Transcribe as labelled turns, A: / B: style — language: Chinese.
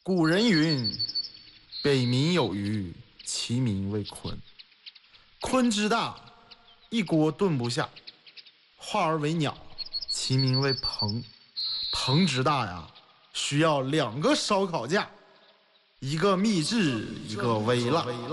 A: 古人云：北冥有鱼，其名为鲲。鲲之大，一锅炖不下；化而为鸟，其名为鹏。鹏之大呀，需要2个烧烤架，一个秘制，一个微辣。